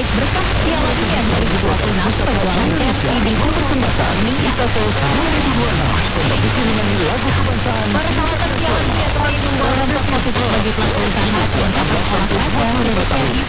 terbaik berkah Piala Dunia 2026 petualang Chelsea di persembahkan ITVS 2026 kompetisi menyanyi lagu kebangsaan. Perhelatan Piala Dunia terbaik membawa dampak positif bagi pelaku usaha nasional olahraga khususnya di